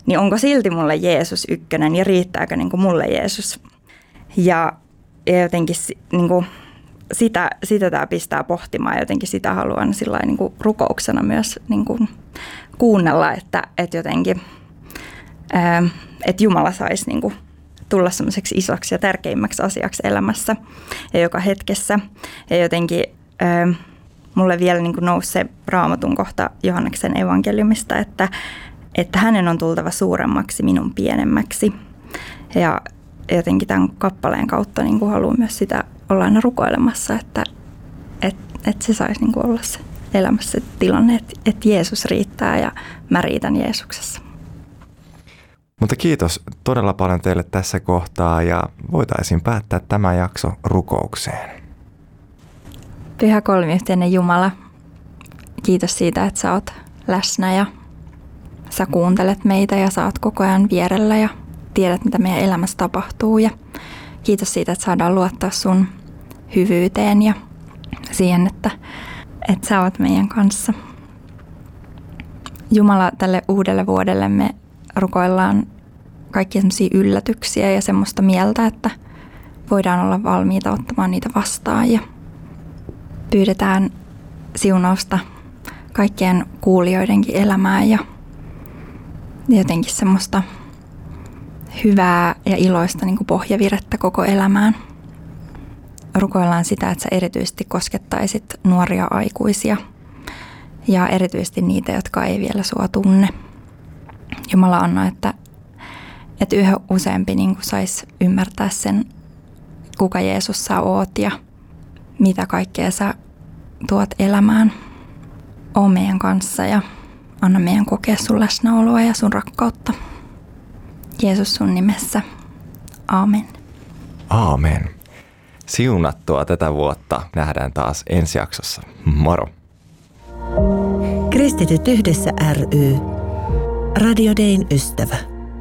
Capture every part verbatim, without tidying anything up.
niin onko silti mulle Jeesus ykkönen ja riittääkö niin kuin mulle Jeesus. Ja, ja jotenkin niin kuin sitä, sitä tämä pistää pohtimaan, jotenkin sitä haluan sillain niin kuin rukouksena myös niin kuin kuunnella, että, että jotenkin ää, että Jumala saisi niin kuin tulla semmoiseksi isoksi ja tärkeimmäksi asiaksi elämässä ja joka hetkessä. Ja jotenkin ää, mulle vielä niin kuin nousi se Raamatun kohta Johanneksen evankeliumista, että, että hänen on tultava suuremmaksi minun pienemmäksi. Ja jotenkin tämän kappaleen kautta niin kuin haluan myös sitä olla aina rukoilemassa, että, että, että se saisi niin kuin olla se elämässä se tilanne, että, että Jeesus riittää ja mä riitän Jeesuksessa. Mutta kiitos todella paljon teille tässä kohtaa ja voitaisiin päättää tämä jakso rukoukseen. Pyhä kolmiyhteinen Jumala, kiitos siitä, että sä oot läsnä ja sä kuuntelet meitä ja sä oot koko ajan vierellä ja tiedät, mitä meidän elämässä tapahtuu. Ja kiitos siitä, että saadaan luottaa sun hyvyyteen ja siihen, että, että sä oot meidän kanssa. Jumala, tälle uudelle vuodelle me rukoillaan kaikkia semmoisia yllätyksiä ja semmoista mieltä, että voidaan olla valmiita ottamaan niitä vastaan ja pyydetään siunausta kaikkien kuulijoidenkin elämään ja jotenkin semmoista hyvää ja iloista niin kuin pohjavirettä koko elämään. Rukoillaan sitä, että sä erityisesti koskettaisit nuoria aikuisia ja erityisesti niitä, jotka ei vielä sua tunne. Jumala anna, että, että yhä useampi niin kuin saisi ymmärtää sen, kuka Jeesus sä oot ja mitä kaikkea sä tuot elämään. Oo meidän kanssa ja anna meidän kokea sun läsnäoloa ja sun rakkautta. Jeesus sun nimessä. Aamen. Aamen. Siunattua tätä vuotta. Nähdään taas ensi jaksossa. Moro. Kristityt yhdessä ry. Radio Dayn ystävä.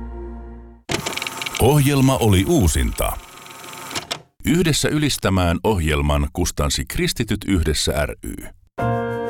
Ohjelma oli uusinta. Yhdessä ylistämään ohjelman kustansi Kristityt yhdessä ry.